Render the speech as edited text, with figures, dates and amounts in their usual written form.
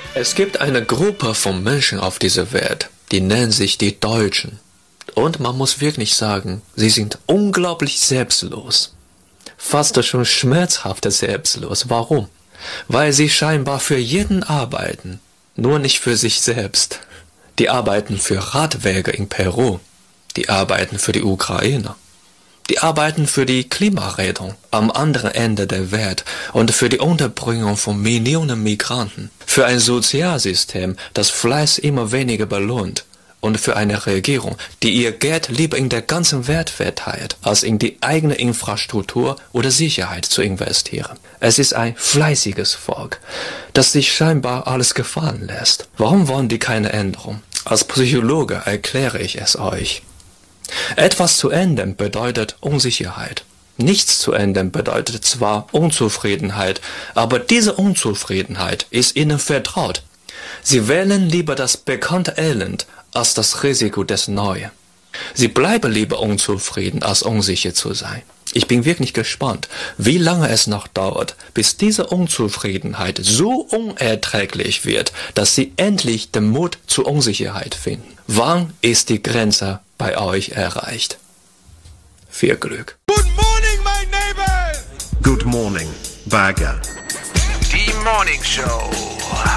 Es gibt eine Gruppe von Menschen auf dieser Welt, die nennen sich die Deutschen. Und man muss wirklich sagen, sie sind unglaublich selbstlos. Fast schon schmerzhaft selbstlos. Warum? Weil sie scheinbar für jeden arbeiten, nur nicht für sich selbst. Die arbeiten für Radwege in Peru, die arbeiten für die Ukraine, die arbeiten für die Klimarettung am anderen Ende der Welt und für die Unterbringung von Millionen Migranten, für ein Sozialsystem, das Fleiß immer weniger belohnt und für eine Regierung, die ihr Geld lieber in der ganzen Welt verteilt, als in die eigene Infrastruktur oder Sicherheit zu investieren. Es ist ein fleißiges Volk, das sich scheinbar alles gefallen lässt. Warum wollen die keine Änderung? Als Psychologe erkläre ich es euch. Etwas zu ändern bedeutet Unsicherheit. Nichts zu ändern bedeutet zwar Unzufriedenheit, aber diese Unzufriedenheit ist ihnen vertraut. Sie wählen lieber das bekannte Elend als das Risiko des Neuen. Sie bleiben lieber unzufrieden, als unsicher zu sein. Ich bin wirklich gespannt, wie lange es noch dauert, bis diese Unzufriedenheit so unerträglich wird, dass sie endlich den Mut zur Unsicherheit finden. Wann ist die Grenze bei euch erreicht? Viel Glück. Good morning, my neighbor! Good morning, Bagger. Die Morning Show.